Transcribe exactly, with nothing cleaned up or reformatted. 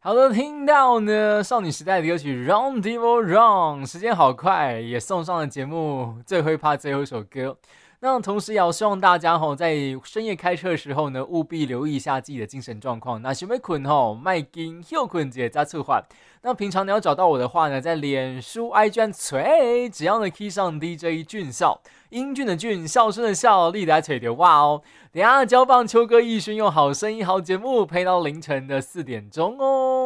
好的，听到呢少女时代的歌曲《Run Devil Run》，时间好快，也送上了节目最后一趴最后一首歌。那同时也要希望大家吼，在深夜开车的时候呢，务必留意一下自己的精神状况。那想要困吼，麦金休困节加促缓。那平常你要找到我的话呢，在脸书 I G 吹，只要呢 key 上 D J 俊孝，英俊的俊，笑声的笑，立来吹的哇哦。等一下交棒秋哥逸勋用好声音好节目陪到凌晨的四点钟哦。